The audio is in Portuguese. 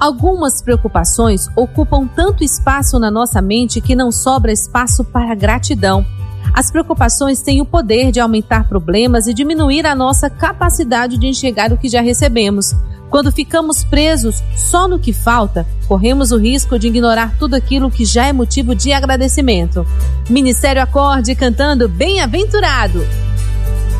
Algumas preocupações ocupam tanto espaço na nossa mente que não sobra espaço para gratidão. As preocupações têm o poder de aumentar problemas e diminuir a nossa capacidade de enxergar o que já recebemos. Quando ficamos presos só no que falta, corremos o risco de ignorar tudo aquilo que já é motivo de agradecimento. Ministério Acorde cantando Bem-aventurado.